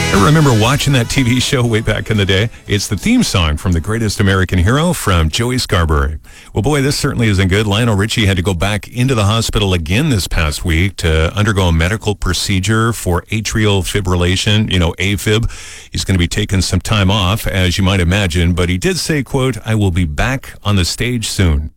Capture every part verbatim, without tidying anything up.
I remember watching that T V show way back in the day. It's the theme song from The Greatest American Hero from Joey Scarborough. Well, boy, this certainly isn't good. Lionel Richie had to go back into the hospital again this past week to undergo a medical procedure for atrial fibrillation, you know, AFib. He's going to be taking some time off, as you might imagine, but he did say, quote, "I will be back on the stage soon."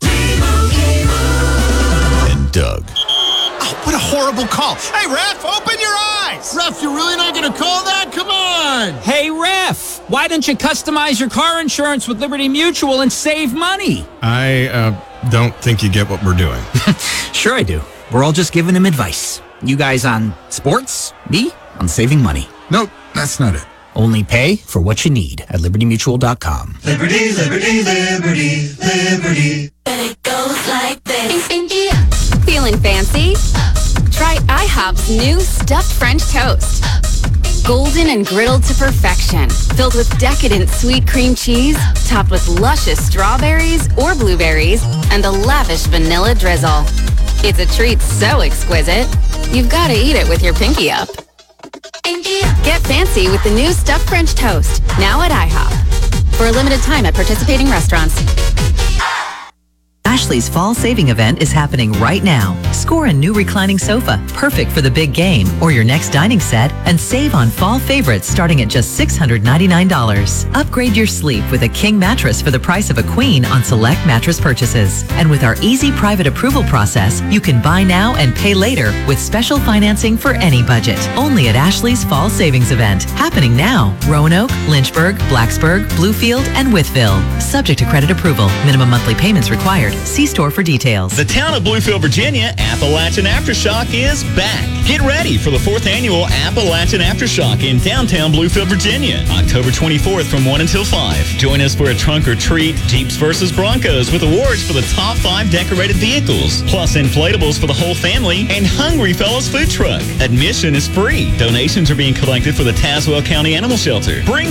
And Doug. Oh, what a horrible call. Hey, ref, open your eyes. Ref, you're really not going to call that? Come on. Hey, ref, why don't you customize your car insurance with Liberty Mutual and save money? I uh, don't think you get what we're doing. Sure I do. We're all just giving him advice. You guys on sports, me on saving money. Nope, that's not it. Only pay for what you need at liberty mutual dot com. Liberty, liberty, liberty, liberty. And it goes like this. Feeling fancy? Try IHOP's new stuffed French toast. Golden and griddled to perfection. Filled with decadent sweet cream cheese, topped with luscious strawberries or blueberries, and a lavish vanilla drizzle. It's a treat so exquisite, you've got to eat it with your pinky up. Get fancy with the new stuffed French toast, now at IHOP. For a limited time at participating restaurants. Ashley's fall saving event is happening right now. Score a new reclining sofa, perfect for the big game, or your next dining set, and save on fall favorites starting at just six hundred ninety-nine dollars. Upgrade your sleep with a king mattress for the price of a queen on select mattress purchases. And with our easy private approval process, you can buy now and pay later with special financing for any budget. Only at Ashley's fall savings event, happening now. Roanoke, Lynchburg, Blacksburg, Bluefield, and Wytheville. Subject to credit approval. Minimum monthly payments required. See store for details. The town of Bluefield, Virginia, Appalachian Aftershock is back. Get ready for the fourth annual Appalachian Aftershock in downtown Bluefield, Virginia, October twenty-fourth from one until five. Join us for a trunk or treat, Jeeps versus Broncos with awards for the top five decorated vehicles, plus inflatables for the whole family, and Hungry Fellows food truck. Admission is free. Donations are being collected for the Tazewell County Animal Shelter. Bring